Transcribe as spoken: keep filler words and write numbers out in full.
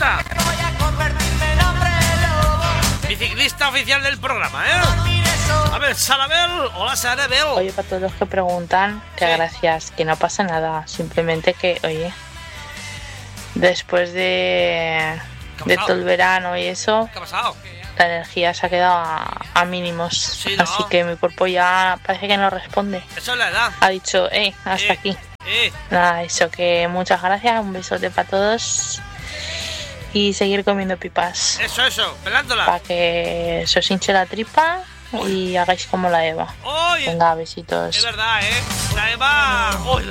biciclista. Biciclista oficial del programa, ¿eh? A ver, Sarabel. Hola, Sarabel. Oye, para todos los que preguntan, que Sí. gracias, que no pasa nada. Simplemente que, oye, después de, ¿Qué ha de pasado? todo el verano y eso, ¿Qué ha pasado? la energía se ha quedado a, a mínimos. Sí, ¿no? Así que mi cuerpo ya parece que no responde. Eso es la edad. Ha dicho, eh, hasta Eh, aquí. Eh, Nada, eso, que muchas gracias, un besote para todos y seguir comiendo pipas eso, eso, pelándola. para que se os hinche la tripa y hagáis como la Eva. ¡Uy! Venga, besitos. Es verdad, ¿eh? La Eva... ¡Uy! La